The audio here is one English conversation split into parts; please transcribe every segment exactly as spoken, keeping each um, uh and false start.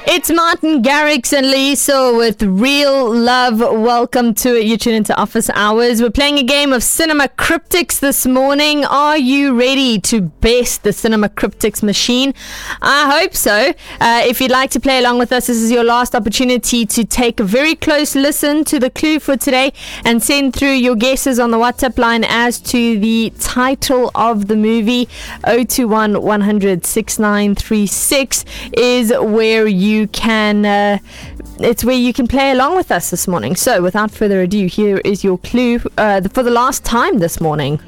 It's Martin Garrix and Lisa with Real Love. Welcome to it. You tune into Office Hours. We're playing a game of Cinema Cryptics this morning. Are you ready to best the Cinema Cryptics machine? I hope so. Uh, if you'd like to play along with us, this is your last opportunity to take a very close listen to the clue for today and send through your guesses on the WhatsApp line as to the title of the movie. zero two one, one hundred, six nine three six is where you can uh, it's where you can play along with us this morning. So without further ado, here is your clue uh, for the last time this morning.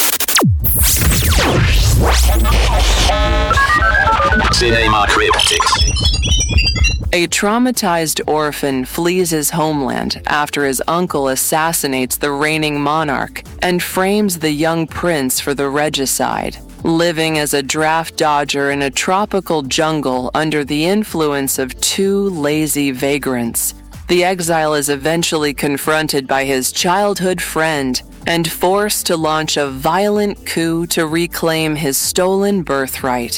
Cinema Cryptics. A traumatized orphan flees his homeland after his uncle assassinates the reigning monarch and frames the young prince for the regicide. Living as a draft dodger in a tropical jungle under the influence of two lazy vagrants, the exile is eventually confronted by his childhood friend and forced to launch a violent coup to reclaim his stolen birthright.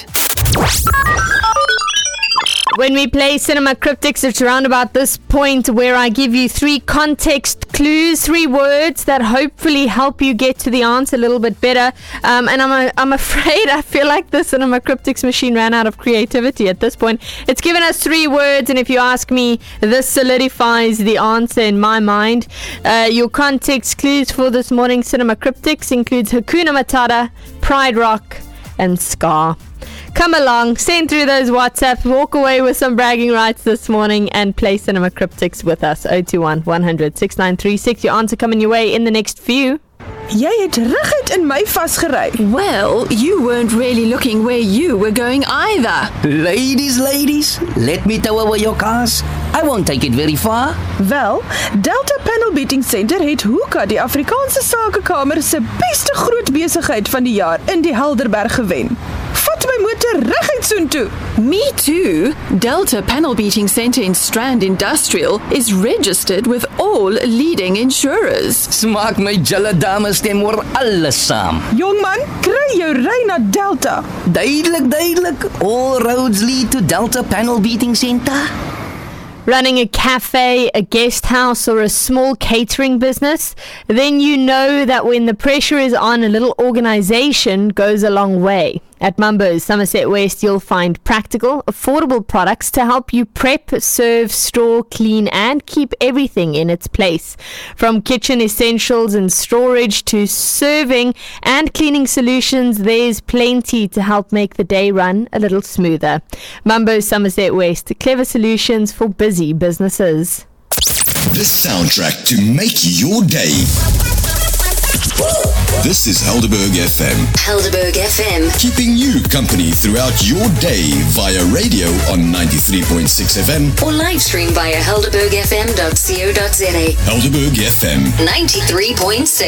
When we play Cinema Cryptics, it's around about this point where I give you three context clues, three words that hopefully help you get to the answer a little bit better. Um, and I'm a, I'm afraid I feel like the Cinema Cryptics machine ran out of creativity at this point. It's given us three words, and if you ask me, this solidifies the answer in my mind. Uh, your context clues for this morning Cinema Cryptics includes Hakuna Matata, Pride Rock, and Scar. Come along, send through those WhatsApps, walk away with some bragging rights this morning and play Cinema Cryptics with us. zero two one, one hundred, six nine three six. Your answer coming your way in the next few. Jy het reguit in my vasgery. Well, you weren't really looking where you were going either. Ladies, ladies, let me tow away your cars. I won't take it very far. Wel, Delta Panel Beating Center het Hoeka, die Afrikaanse Sakekamer se beste groot besigheid van die jaar in die Helderberg gewen. Vat my motor reguit soontoe. Me too. Delta Panel Beating Center in Strand Industrial is registered with all leading insurers. Smaak my julle dames teen oor alles saam. Jongman, kry jou ry na Delta. Duidelik, duidelik. All roads lead to Delta Panel Beating Center. Running a cafe, a guest house, or a small catering business, then you know that when the pressure is on, a little organization goes a long way. At Mambo's Somerset West, you'll find practical, affordable products to help you prep, serve, store, clean, and keep everything in its place. From kitchen essentials and storage to serving and cleaning solutions, there's plenty to help make the day run a little smoother. Mambo's Somerset West, clever solutions for busy businesses. The soundtrack to make your day. This is Helderberg F M. Helderberg F M. Keeping you company throughout your day via radio on ninety-three point six F M. Or live stream via helderberg f m dot co dot za. Helderberg F M. ninety-three point six.